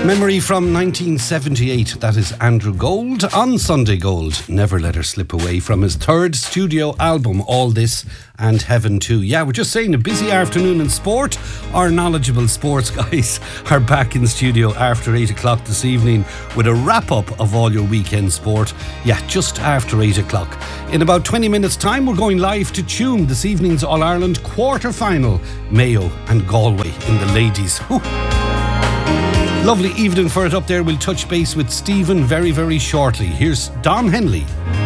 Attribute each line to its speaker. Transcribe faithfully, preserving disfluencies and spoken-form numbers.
Speaker 1: Memory from nineteen seventy-eight, that is Andrew Gold on Sunday Gold. Never let her slip away from his third studio album, All This and Heaven Too. Yeah, we're just saying a busy afternoon in sport. Our knowledgeable sports guys are back in studio after eight o'clock this evening with a wrap-up of all your weekend sport. Yeah, just after eight o'clock. In about twenty minutes time, we're going live to Tuam, this evening's All-Ireland quarter-final. Mayo and Galway in the ladies. Whew. Lovely evening for it up there. We'll touch base with Stephen very, very shortly. Here's Don Henley.